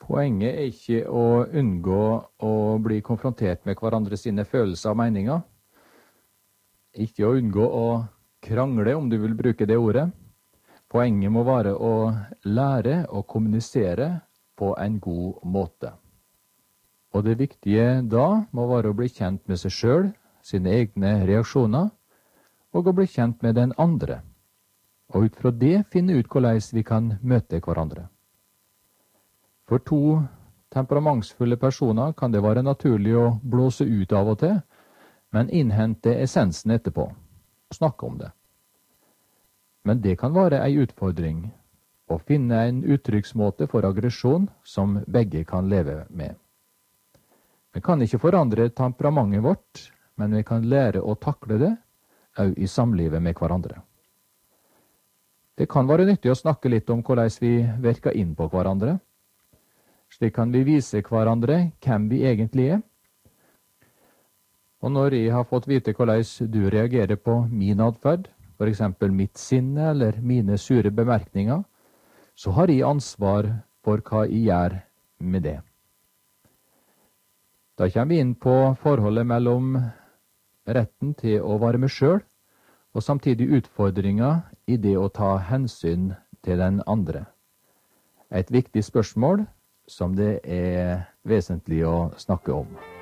Poenget er ikke å unngå å bli konfrontert med hverandre sine følelser og meninger. Ikke å unngå å krangle, om du vil bruke det ordet. Poenget må være å lære å kommunisere på en god måte. Og det viktige da må være å bli kjent med seg selv, sine egne reaksjoner, og å bli kjent med den andre. Og ut fra det finne ut hvordan vi kan møte hverandre. For to temperamentsfulle personer kan det være naturlig å blåse ut av og til, men innhente essensen etterpå, og snakke om det. Men det kan være ei utfordring, å finne en uttrykksmåte for aggresjon som begge kan leve med. Vi kan ikke forandre temperamentet vårt, men vi kan lære å takle det, også i samlivet med hverandre. Det kan være nyttig å snakke litt om hvordan vi virker inn på hverandre. Slik kan vi vise hverandre hvem vi egentlig er. Og når jeg har fått vite hvordan du reagerer på min atferd, for eksempel mitt sinne eller mine sure bemerkninger, så har jeg ansvar for hva jeg gjør med det. Da kommer vi inn på forholdet mellom retten til å være med selv, og samtidig utfordringer i det å ta hensyn til den andre. Et viktig spørsmål som det er vesentlig å snakke om.